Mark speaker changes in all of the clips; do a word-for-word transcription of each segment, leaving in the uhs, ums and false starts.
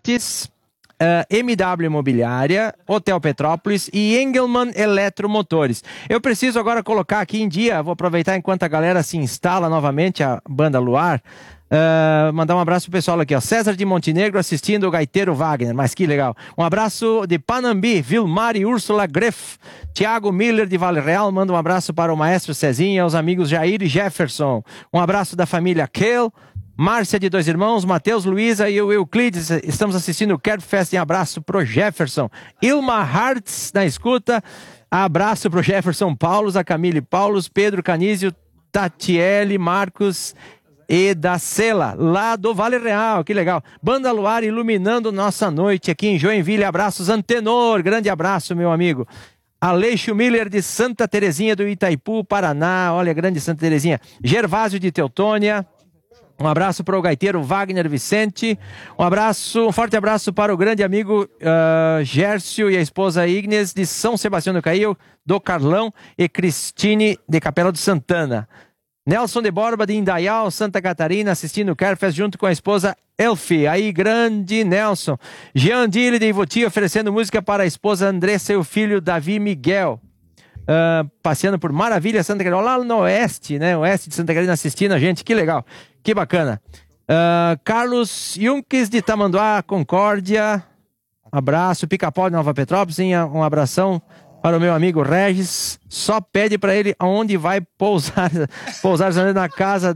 Speaker 1: Artes, uh, M W Imobiliária, Hotel Petrópolis e Engelmann Eletromotores. Eu preciso agora colocar aqui em dia, vou aproveitar enquanto a galera se instala novamente, a banda Luar, Uh, mandar um abraço pro pessoal aqui, ó. César de Montenegro assistindo o Gaiteiro Wagner, mas que legal. Um abraço de Panambi, Vilmar e Úrsula Greff. Tiago Miller de Vale Real, manda um abraço para o maestro Cezinha e aos amigos Jair e Jefferson. Um abraço da família Kale, Márcia de Dois Irmãos, Matheus, Luísa e o Euclides. Estamos assistindo o Kerbfest. Um abraço pro Jefferson. Ilma Hartz na escuta. Abraço pro Jefferson Paulos, a Camille Paulos, Pedro Canísio, Tatiele, Marcos e da Sela, lá do Vale Real, que legal. Banda Luar iluminando nossa noite aqui em Joinville. Abraços, Antenor, grande abraço, meu amigo. Aleixo Miller de Santa Terezinha do Itaipu, Paraná, olha, grande Santa Terezinha. Gervásio de Teutônia, um abraço para o gaiteiro Wagner Vicente, um abraço, um forte abraço para o grande amigo uh, Gércio e a esposa Ignes de São Sebastião do Caí, do Carlão e Cristine de Capela do Santana. Nelson de Borba de Indaial, Santa Catarina, assistindo o Kerbfest junto com a esposa Elfie. Aí, grande Nelson. Jean Dille de Ivoti oferecendo música para a esposa Andressa e o filho Davi Miguel. Uh, passeando por Maravilha, Santa Catarina, lá no oeste, né? Oeste de Santa Catarina assistindo a gente. Que legal, que bacana. Uh, Carlos Yunques de Tamanduá, Concórdia. Abraço. Pica-Pau de Nova Petrópolis. Um abração para o meu amigo Regis. Só pede para ele aonde vai pousar, pousar na casa.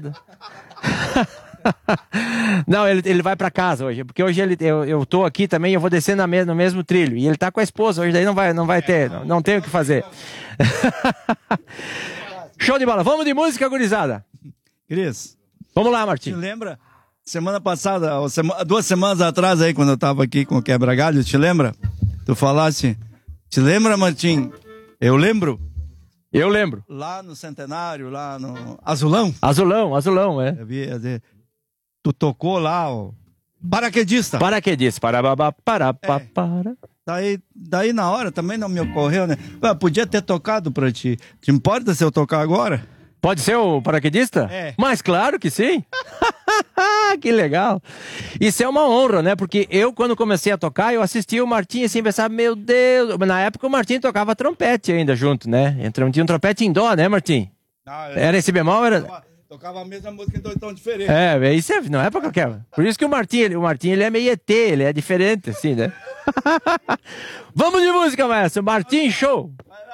Speaker 1: Não, ele, ele vai para casa hoje, porque hoje ele, eu, eu tô aqui também, eu vou descer na me, no mesmo trilho, e ele tá com a esposa, hoje daí não vai, não vai ter, não, não tem o que fazer. Show de bola, vamos de música, gurizada.
Speaker 2: Cris,
Speaker 1: vamos lá, Martim.
Speaker 2: Te lembra, semana passada, ou sema, duas semanas atrás aí, quando eu tava aqui com o Quebra-Galho, te lembra? Tu falasse... Te lembra, Martim? Eu lembro.
Speaker 1: Eu lembro.
Speaker 2: Lá no Centenário, lá no Azulão.
Speaker 1: Azulão, Azulão, é.
Speaker 2: Eu vi, tu tocou lá, ó. Paraquedista.
Speaker 1: Paraquedista. Para, para, para, para.
Speaker 2: É. Daí, daí na hora também não me ocorreu, né? Eu podia ter tocado pra ti. Te importa se eu tocar agora?
Speaker 1: Pode ser o paraquedista?
Speaker 2: É.
Speaker 1: Mas claro que sim. Que legal. Isso é uma honra, né? Porque eu, quando comecei a tocar, eu assistia o Martim assim, pensava, meu Deus. Na época o Martim tocava trompete ainda junto, né? Então, tinha um trompete em dó, né, Martim?
Speaker 2: Ah,
Speaker 1: era esse bemol? Era...
Speaker 2: Tocava, tocava a mesma música em dois tons diferentes.
Speaker 1: É, isso é, não é pra qualquer. Por isso que o Martim, ele, o Martim, ele é meio E T, ele é diferente, assim, né? Vamos de música, maestro. Martim, show!